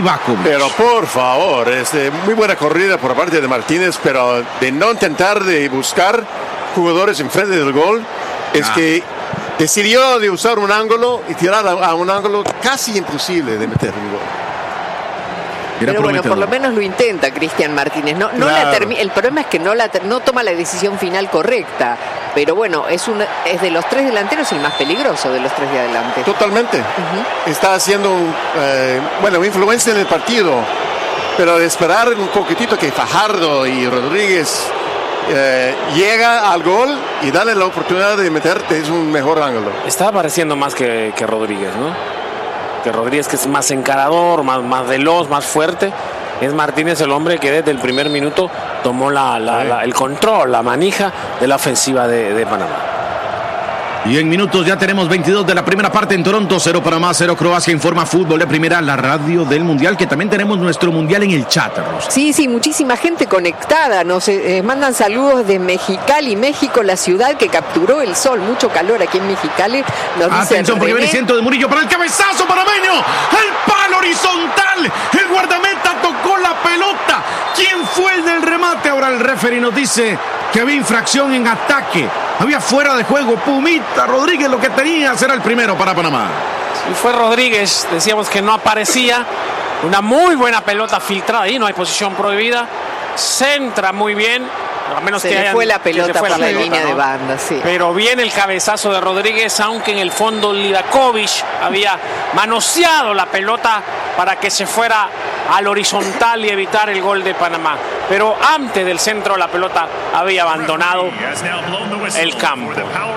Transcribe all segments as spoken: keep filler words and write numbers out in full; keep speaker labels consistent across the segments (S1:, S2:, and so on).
S1: Livakovic.
S2: Pero por favor, este, muy buena corrida por parte de Martínez, pero de no intentar de buscar jugadores enfrente del gol, es ah. que decidió de usar un ángulo y tirar a, a un ángulo casi imposible de meter un gol.
S3: Pero bueno, por lo menos lo intenta Cristian Martínez. No, no claro. la termi- el problema es que no, la ter- no toma la decisión final correcta. Pero bueno, es, un, es de los tres delanteros el más peligroso de los tres de adelante.
S2: Totalmente. Uh-huh. Está haciendo, eh, bueno, influencia en el partido. Pero de esperar un poquitito que Fajardo y Rodríguez eh, llega al gol y darle la oportunidad de meterte es un mejor ángulo.
S4: Está apareciendo más que, que Rodríguez, ¿no? Que Rodríguez, que es más encarador, más, más veloz, más fuerte. Es Martínez el hombre que desde el primer minuto tomó la, la, la, el control, la manija de la ofensiva de, de Panamá.
S1: Y en minutos ya tenemos veintidós de la primera parte en Toronto. Cero Panamá, cero Croacia. Informa Fútbol de Primera, la radio del Mundial, que también tenemos nuestro Mundial en el chat, Rosa.
S3: Sí, sí, muchísima gente conectada. Nos eh, mandan saludos de Mexicali, México, la ciudad que capturó el sol. Mucho calor aquí en Mexicali. Nos dice
S1: Atención, porque viene ciento de Murillo para el cabezazo panameño. El palo horizontal. El guardameta tocó la pelota. ¿Quién fue el del remate? Ahora el referee nos dice que había infracción en ataque. Había fuera de juego. Pumita Rodríguez lo que tenía será el primero para Panamá.
S4: Y fue Rodríguez, decíamos que no aparecía. Una muy buena pelota filtrada ahí, no hay posición prohibida. Centra muy bien. A menos
S3: se
S4: que
S3: le
S4: hayan,
S3: fue la pelota
S4: fue
S3: por
S4: la,
S3: la
S4: pelota,
S3: línea
S4: ¿no?
S3: de banda, sí.
S4: Pero bien el cabezazo de Rodríguez, aunque en el fondo Livakovic había manoseado la pelota para que se fuera al horizontal y evitar el gol de Panamá. Pero antes del centro la pelota había abandonado el campo.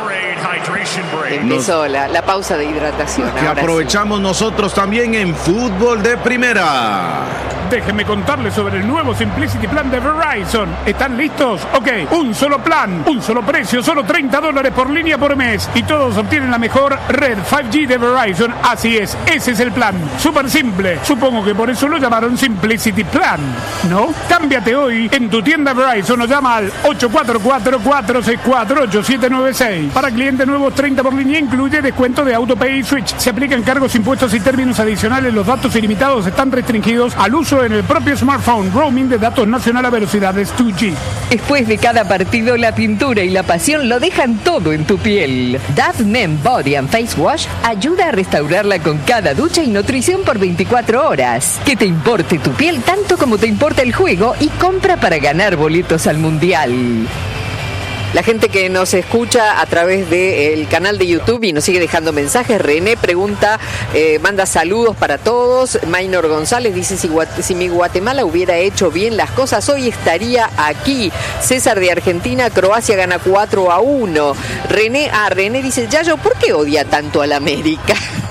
S3: Empezó la, la pausa de hidratación.
S1: Que aprovechamos sí. nosotros también en Fútbol de Primera.
S5: Déjenme contarles sobre el nuevo Simplicity Plan de Verizon. ¿Están listos? Ok, un solo plan, un solo precio, solo treinta dólares por línea por mes. Y todos obtienen la mejor red cinco G de Verizon. Así es, ese es el plan. Súper simple. Supongo que por eso lo llamaron Simplicity Plan, ¿no? Cámbiate hoy en tu tienda Verizon o llama al ocho cuatro cuatro, cuatro seis cuatro, ocho siete nueve seis. Para clientes nuevos, treinta por línea, incluye descuento de AutoPay y Switch. Se aplican cargos, impuestos y términos adicionales. Los datos ilimitados están restringidos al uso en el propio smartphone. Roaming de datos nacional a velocidades dos G.
S6: Después de cada partido, la pintura y la pasión lo dejan todo en tu piel. Dove Men Body and Face Wash ayuda a restaurarla con cada ducha y nutrición por veinticuatro horas. Que te importe tu piel tanto como te importa el juego y compra para ganar boletos al Mundial.
S3: La gente que nos escucha a través del canal de YouTube y nos sigue dejando mensajes. René pregunta, eh, manda saludos para todos. Maynor González dice, si, Guat- si mi Guatemala hubiera hecho bien las cosas, hoy estaría aquí. César de Argentina, Croacia gana cuatro a uno. René, ah, René dice, Yayo, ¿por qué odia tanto al América?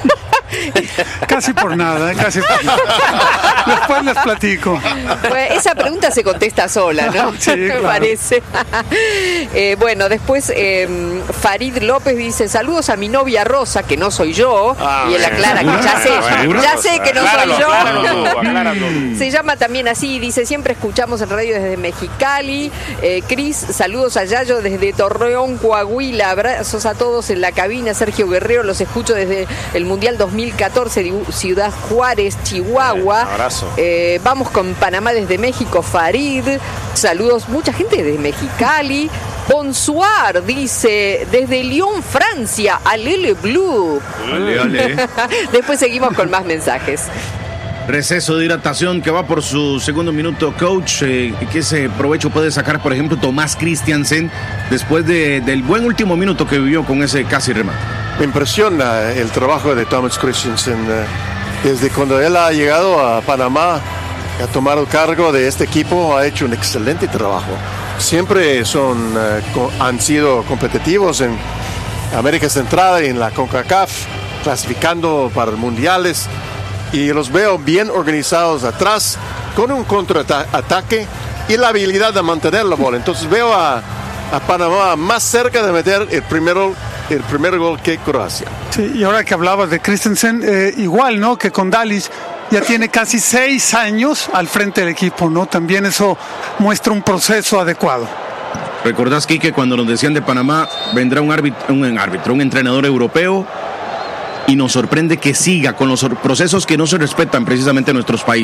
S7: Casi por nada, ¿eh? Casi por nada. Después les platico.
S3: Bueno, esa pregunta se contesta sola, ¿no?
S7: Sí,
S3: Me
S7: claro.
S3: parece. eh, bueno, después eh, Farid López dice, saludos a mi novia Rosa, que no soy yo.
S4: Ah,
S3: y él aclara que ya sé,
S4: bueno,
S3: ya sé que no
S4: acláralo,
S3: soy yo.
S4: acláralo tú, acláralo tú.
S3: Se llama también así, dice, siempre escuchamos en radio desde Mexicali. Eh, Cris, saludos a Yayo desde Torreón, Coahuila. Abrazos a todos en la cabina. Sergio Guerrero, los escucho desde el Mundial dos mil catorce de Ciudad Juárez, Chihuahua.
S4: Un abrazo.
S3: Eh, vamos con Panamá desde México, Farid. Saludos, mucha gente desde Mexicali. Bonsoir, dice, desde Lyon, Francia, Alele Blue.
S1: Ale, ale.
S3: Después seguimos con más mensajes.
S1: Receso de hidratación que va por su segundo minuto, coach. Eh, ¿Qué ese provecho puede sacar, por ejemplo, Tomás Christiansen después de, del buen último minuto que vivió con ese casi remate?
S2: Me impresiona el trabajo de Thomas Christensen. Desde cuando él ha llegado a Panamá, ha tomado cargo de este equipo, ha hecho un excelente trabajo. Siempre son, uh, han sido competitivos en América Central y en la CONCACAF, clasificando para mundiales. Y los veo bien organizados atrás, con un contraataque y la habilidad de mantener la bola. Entonces veo a, a Panamá más cerca de meter el primero, el primer gol que Croacia.
S7: Sí, y ahora que hablabas de Christensen, eh, igual, ¿no? Que con Dalis ya tiene casi seis años al frente del equipo, ¿no? También eso muestra un proceso adecuado.
S1: ¿Recordás, Quique, cuando nos decían de Panamá, vendrá un árbitro, un árbitro, un entrenador europeo? Y nos sorprende que siga con los procesos que no se respetan precisamente en nuestros países.